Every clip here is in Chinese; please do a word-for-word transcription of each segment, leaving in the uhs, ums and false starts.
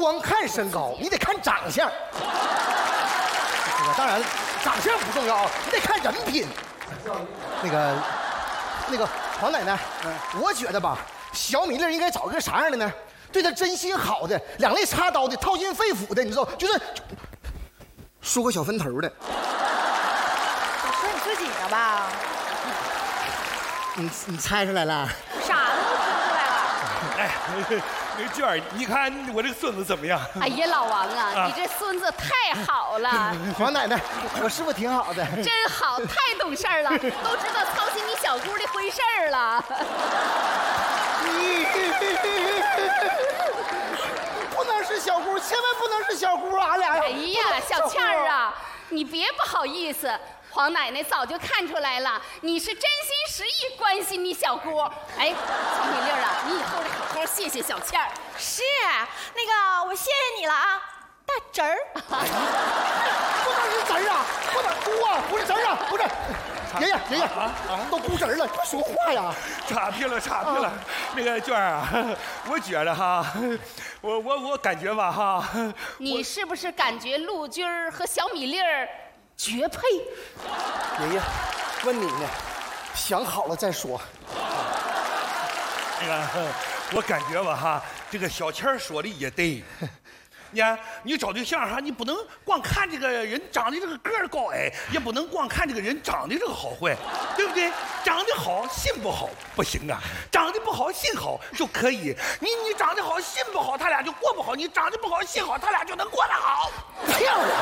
光看身高，你得看长相。这个当然，长相不重要啊，你得看人品。那个，那个黄奶奶，嗯，我觉得吧，小米粒应该找个啥样的呢？对她真心好的，两肋插刀的，掏心肺腑的，你知道，就是梳个小分头的。 说你自己呢吧？ 你你猜出来了？ 傻子都说出来了。 哎，那娟儿，你看我这个孙子怎么样？ 哎呀，老王啊， 啊你这孙子太好了， 黄奶奶，我是不是挺好的？ 真好，太懂事儿了，都知道操心你小姑的婚事儿了。 不能是小姑，千万不能是小姑，俺俩要。 哎呀，小倩儿啊，你别不好意思。黄奶奶早就看出来了，你是真心实意关心你小姑。哎，小米粒儿啊，你以后得好好谢谢小倩儿。 是，那个我谢谢你了啊，大侄儿。 不能是侄儿啊，不能姑啊，不是侄儿啊，不是。爷爷，爷爷啊啊，都姑侄儿了，快说话呀！ 差评了，差评了。啊、那个娟儿啊，我觉得哈，我我我感觉吧哈， 你是不是感觉陆军儿和小米粒儿绝配？ 爷爷，问你呢，想好了再说。 那个，我感觉吧哈，这个小倩说的也对。你看，你找对象哈，你不能光看这个人长得这个个儿高矮，也不能光看这个人长得这个好坏，对不对？长得好心不好不行啊，长得不好心好就可以。你你长得好心不好，他俩就过不好；你长得不好心好，他俩就能过得好。 漂亮！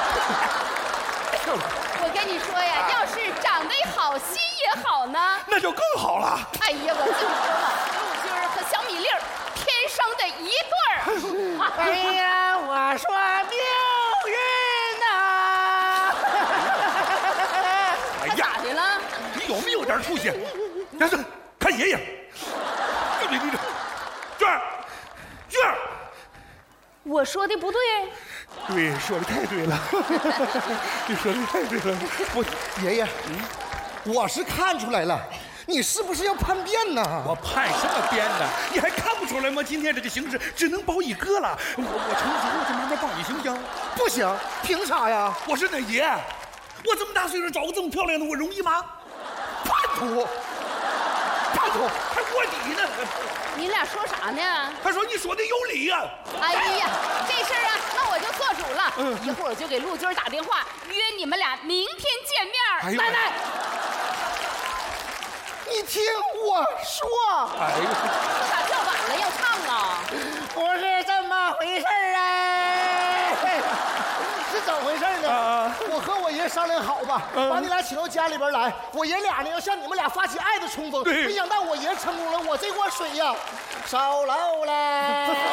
我跟你说呀，要是长得好心也好呢， 那就更好了。 哎呀，我就说嘛，陆军儿和小米粒儿天生的一对儿。 哎呀，我说命运呐！ 哎他咋的了？ 你有没有点出息？但是看爷爷，对对对对，娟儿，娟儿， 我说的不对。 对，说的太对了，你说的太对了。 我爷爷，我是看出来了，你是不是要叛变呢？ 我叛什么变呢？你还看不出来吗？今天这个形势只能保一个了。我我成熟了就慢慢帮你，行不行？ 不行，凭啥呀？ 我是那爷，我这么大岁数找个这么漂亮的，我容易吗？ 叛徒，叛徒， 还卧底呢。 你俩说啥呢？ 他说你说的有理呀、啊。 哎呀，这事儿啊，那我就做主了。嗯，一会儿我就给陆军打电话，约你们俩明天见面。 哎、 奶奶， 你听我说。 咋哎呦， 叫晚了要唱啊？ 不是这么回事哎，是怎么回事呢？啊、我和我爷商量好吧，嗯、把你俩请到家里边来，我爷俩呢要向你们俩发起爱的冲锋。没想到我爷成功了，我这锅水呀烧漏了。